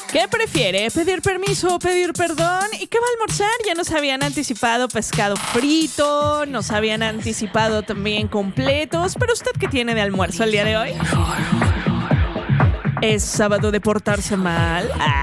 ¿Qué prefiere? ¿Pedir permiso o pedir perdón? ¿Y qué va a almorzar? Ya nos habían anticipado pescado frito, nos habían anticipado también completos. ¿Pero usted qué tiene de almuerzo el día de hoy? ¿Es sábado de portarse mal?